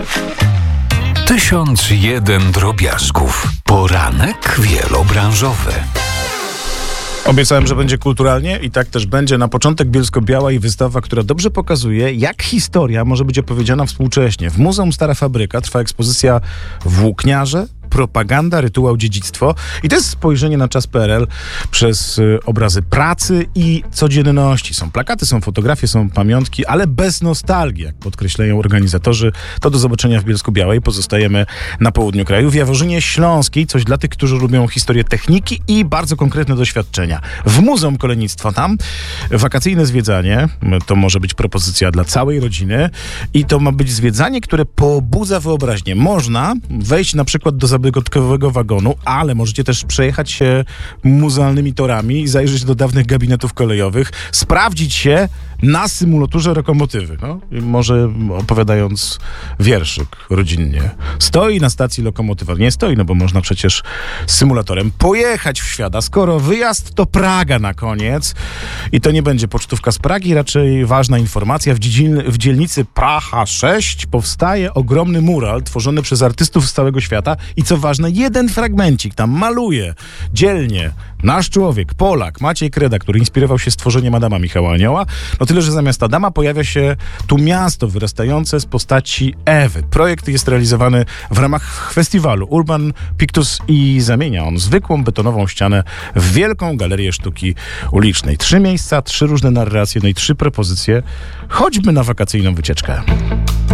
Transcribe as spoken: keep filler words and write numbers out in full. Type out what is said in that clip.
Tysiąc jeden drobiazgów. Poranek wielobranżowy. Obiecałem, że będzie kulturalnie i tak też będzie. Na początek Bielsko-Biała i wystawa, która dobrze pokazuje, jak historia może być opowiedziana współcześnie. W Muzeum Stara Fabryka trwa ekspozycja Włókniarze, propaganda, rytuał, dziedzictwo. I to jest spojrzenie na czas P R L przez y, obrazy pracy i codzienności. Są plakaty, są fotografie, są pamiątki, ale bez nostalgii, jak podkreślają organizatorzy. To do zobaczenia w Bielsku-Białej. Pozostajemy na południu kraju. W Jaworzynie Śląskiej, coś dla tych, którzy lubią historię techniki i bardzo konkretne doświadczenia. W Muzeum Kolejnictwa tam wakacyjne zwiedzanie, to może być propozycja dla całej rodziny i to ma być zwiedzanie, które pobudza wyobraźnię. Można wejść na przykład do zabytkowego wagonu, ale możecie też przejechać się muzealnymi torami i zajrzeć do dawnych gabinetów kolejowych, sprawdzić się na symulatorze lokomotywy. No, i może opowiadając wierszyk rodzinnie. Stoi na stacji lokomotywa. Nie stoi, no bo można przecież symulatorem pojechać w świat. A skoro wyjazd, to Praga na koniec. I to nie będzie pocztówka z Pragi, raczej ważna informacja. W, dziedzin- w dzielnicy Praha sześć powstaje ogromny mural tworzony przez artystów z całego świata i co ważne, jeden fragmencik tam maluje dzielnie nasz człowiek, Polak, Maciej Kreda, który inspirował się stworzeniem Adama Michała Anioła. No tyle, że zamiast Adama pojawia się tu miasto wyrastające z postaci Ewy. Projekt jest realizowany w ramach festiwalu Urban Pictus i zamienia on zwykłą betonową ścianę w wielką galerię sztuki ulicznej. Trzy miejsca, trzy różne narracje, no i trzy propozycje, choćby na wakacyjną wycieczkę.